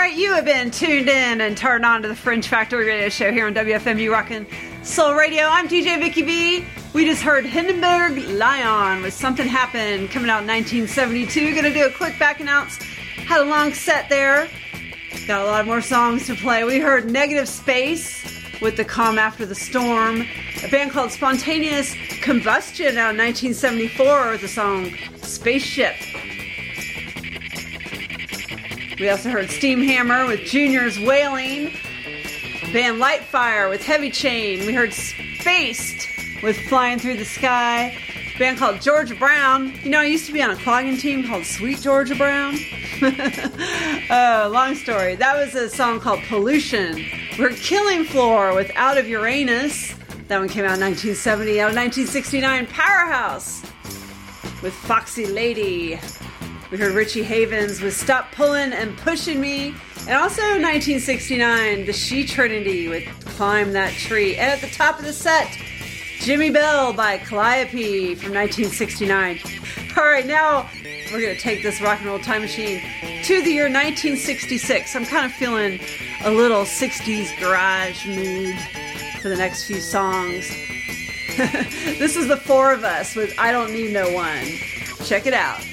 right, you have been tuned in and turned on to the Fringe Factory Radio Show here on WFMU Rockin' Soul Radio. I'm DJ Vicky B. We just heard Hindenburg Lion with Something Happened, coming out in 1972. Gonna do a quick back announce. Had a long set there. Got a lot more songs to play. We heard Negative Space with The Calm After the Storm. A band called Spontaneous Combustion out in 1974 with the song Spaceship. We also heard Steamhammer with Junior's Wailing. Band Lightfire with Heavy Chain. We heard Spaced with Flying Through the Sky. Band called Georgia Brown. You know, I used to be on a clogging team called Sweet Georgia Brown. Long story. That was a song called Pollution. We're Killing Floor with Out of Uranus. That one came out in 1970. Out of 1969, Powerhouse with Foxy Lady. We heard Richie Havens with Stop Pullin' and Pushin' Me. And also 1969, the She Trinity with Climb That Tree. And at the top of the set, Jimmy Bell by Calliope from 1969. All right, now we're going to take this rock and roll time machine to the year 1966. I'm kind of feeling a little 60s garage mood for the next few songs. This is the Four of Us with I Don't Need No One. Check it out.